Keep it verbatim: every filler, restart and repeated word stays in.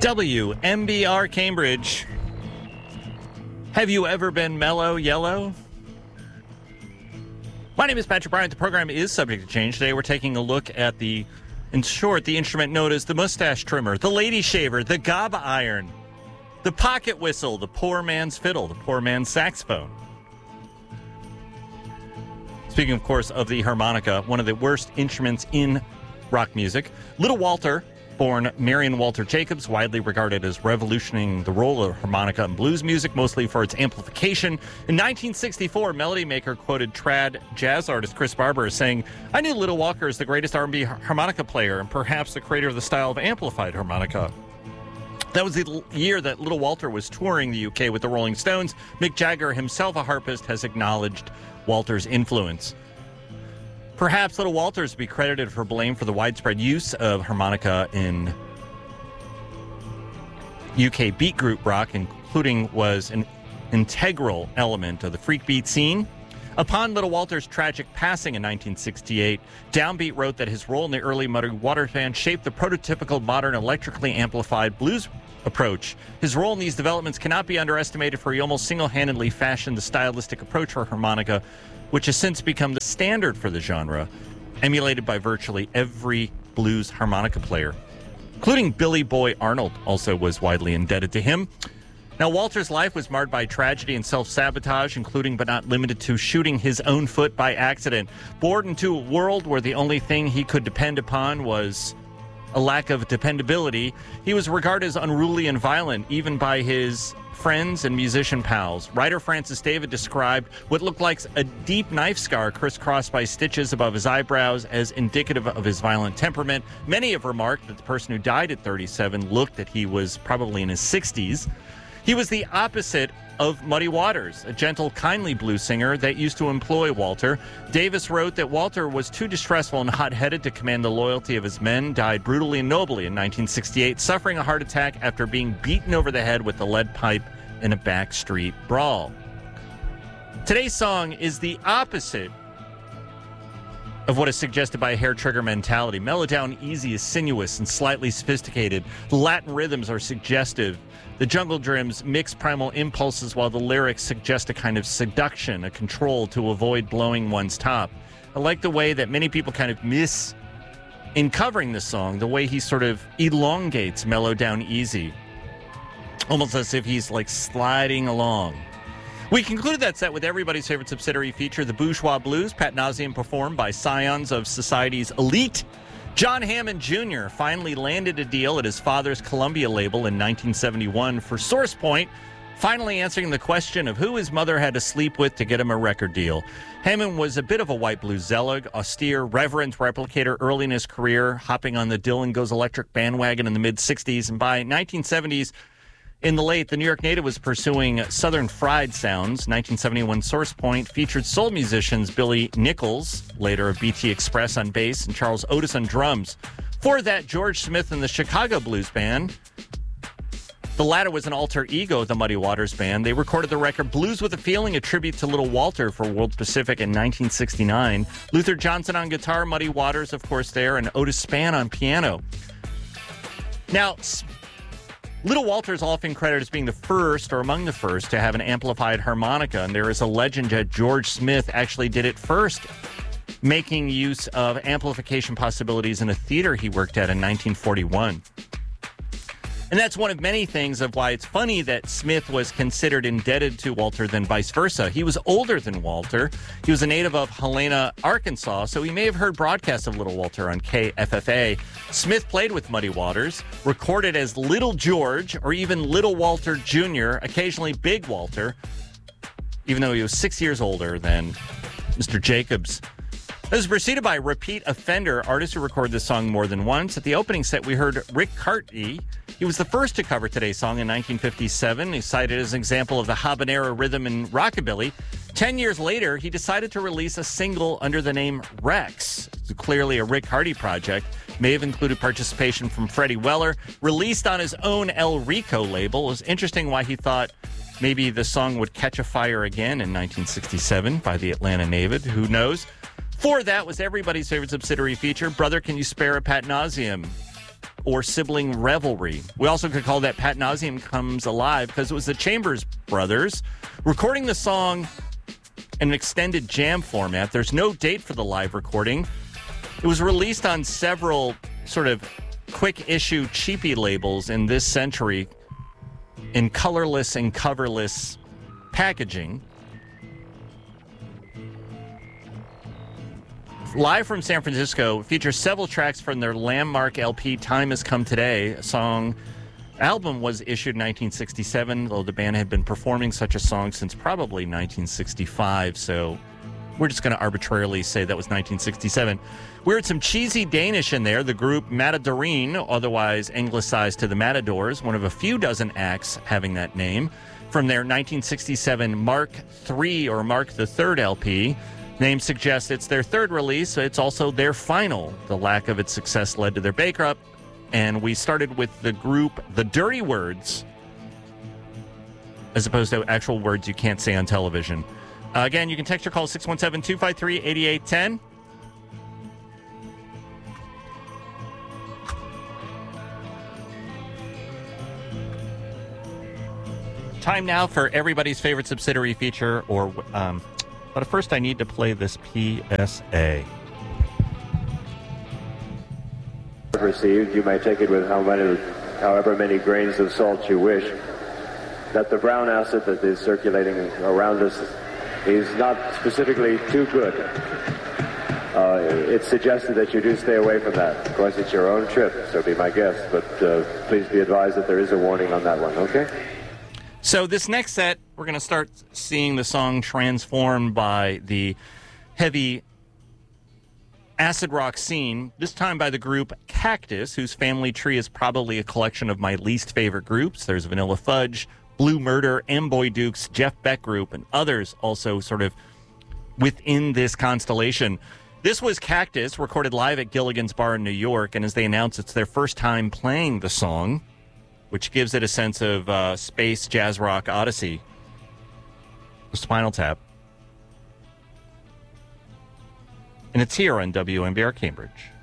W M B R Cambridge. Have you ever been mellow yellow? My name is Patrick Bryant. The program is subject to change. Today we're taking a look at the, in short, the instrument known as the mustache trimmer, the lady shaver, the gob iron, the pocket whistle, the poor man's fiddle, the poor man's saxophone. Speaking, of course, of the harmonica, one of the worst instruments in rock music, Little Walter, born Marion Walter Jacobs, widely regarded as revolutionizing the role of harmonica in blues music, mostly for its amplification. In nineteen sixty-four, Melody Maker quoted trad jazz artist Chris Barber as saying, "I knew Little Walter as the greatest R and B harmonica player and perhaps the creator of the style of amplified harmonica." That was the year that Little Walter was touring the U K with the Rolling Stones. Mick Jagger, himself a harpist, has acknowledged Walter's influence. Perhaps Little Walter's be credited for blame for the widespread use of harmonica in U K beat group rock, including was an integral element of the freak beat scene. Upon Little Walter's tragic passing in nineteen sixty-eight, Downbeat wrote that his role in the early Muddy Waters band shaped the prototypical modern electrically amplified blues approach. His role in these developments cannot be underestimated, for he almost single-handedly fashioned the stylistic approach for harmonica, which has since become the standard for the genre, emulated by virtually every blues harmonica player, including Billy Boy Arnold also was widely indebted to him. Now, Walter's life was marred by tragedy and self-sabotage, including but not limited to shooting his own foot by accident. Born into a world where the only thing he could depend upon was a lack of dependability, he was regarded as unruly and violent, even by his friends and musician pals. Writer Francis David described what looked like a deep knife scar crisscrossed by stitches above his eyebrows as indicative of his violent temperament. Many have remarked that the person who died at thirty-seven looked that he was probably in his sixties. He was the opposite of Muddy Waters, a gentle, kindly blues singer that used to employ Walter. Davis wrote that Walter was too distressful and hot-headed to command the loyalty of his men, died brutally and nobly in nineteen sixty-eight, suffering a heart attack after being beaten over the head with a lead pipe in a backstreet brawl. Today's song is the opposite of what is suggested by a hair-trigger mentality. Mellow Down Easy is sinuous and slightly sophisticated. The Latin rhythms are suggestive. The jungle drums mix primal impulses, while the lyrics suggest a kind of seduction, a control to avoid blowing one's top. I like the way that many people kind of miss in covering this song, the way he sort of elongates Mellow Down Easy, almost as if he's like sliding along. We concluded that set with everybody's favorite subsidiary feature, the Bourgeois Blues, Pat Nauseam, performed by scions of society's elite. John Hammond Junior finally landed a deal at his father's Columbia label in nineteen seventy-one for Source Point, finally answering the question of who his mother had to sleep with to get him a record deal. Hammond was a bit of a white blues zealot, austere, reverent replicator early in his career, hopping on the Dylan Goes Electric bandwagon in the mid-sixties, and by nineteen seventies, in the late, the New York native was pursuing Southern fried sounds. nineteen seventy-one Source Point featured soul musicians Billy Nichols, later of B T Express, on bass, and Charles Otis on drums. For that, George Smith and the Chicago Blues Band. The latter was an alter ego of the Muddy Waters Band. They recorded the record Blues with a Feeling, a tribute to Little Walter for World Pacific in nineteen sixty-nine. Luther Johnson on guitar, Muddy Waters, of course, there, and Otis Spann on piano. Now, Little Walter is often credited as being the first, or among the first, to have an amplified harmonica, and there is a legend that George Smith actually did it first, making use of amplification possibilities in a theater he worked at in nineteen forty-one. And that's one of many things of why it's funny that Smith was considered indebted to Walter than vice versa. He was older than Walter. He was a native of Helena, Arkansas, so he may have heard broadcasts of Little Walter on K F F A. Smith played with Muddy Waters, recorded as Little George or even Little Walter Junior, occasionally Big Walter, even though he was six years older than Mister Jacobs. This was preceded by Repeat Offender, artists who recorded this song more than once. At the opening set, we heard Rick Carty. He was the first to cover today's song in nineteen fifty-seven. He's cited as an example of the habanero rhythm in rockabilly. Ten years later, he decided to release a single under the name Rex. It's clearly a Rick Carty project. May have included participation from Freddie Weller. Released on his own El Rico label. It was interesting why he thought maybe the song would catch a fire again in nineteen sixty-seven by the Atlanta Navid. Who knows? For that was everybody's favorite subsidiary feature, Brother Can You Spare a Pat Nauseam? or sibling revelry. We also could call that Pat Nauseam Comes Alive because it was the Chambers brothers recording the song in an extended jam format. There's no date for the live recording. It was released on several sort of quick issue cheapy labels in this century in colorless and coverless packaging. Live from San Francisco features several tracks from their landmark L P Time Has Come Today. A song album was issued in nineteen sixty-seven, though the band had been performing such a song since probably nineteen sixty-five, so we're just going to arbitrarily say that was nineteen sixty-seven. We heard some cheesy Danish in there. The group Matadorine, otherwise anglicized to the Matadors, one of a few dozen acts having that name, from their nineteen sixty-seven Mark three or Mark the Third L P. Name suggests it's their third release. So it's also their final. The lack of its success led to their bankrupt. And we started with the group The Dirty Words, as opposed to actual words you can't say on television. Uh, again, you can text or call six one seven, two five three, eight eight one zero. Time now for everybody's favorite subsidiary feature, or um, but first I need to play this P S A. Received, you may take it with how many, however many grains of salt you wish, that the brown acid that is circulating around us is not specifically too good. Uh, it's suggested that you do stay away from that. Of course, it's your own trip, so be my guest, but uh, please be advised that there is a warning on that one, okay? So this next set, we're going to start seeing the song transformed by the heavy acid rock scene, this time by the group Cactus, whose family tree is probably a collection of my least favorite groups. There's Vanilla Fudge, Blue Murder, Amboy Dukes, Jeff Beck Group, and others also sort of within this constellation. This was Cactus, recorded live at Gilligan's Bar in New York, and as they announced, it's their first time playing the song, which gives it a sense of uh, space jazz rock odyssey. Spinal Tap. And it's here on W M B R Cambridge.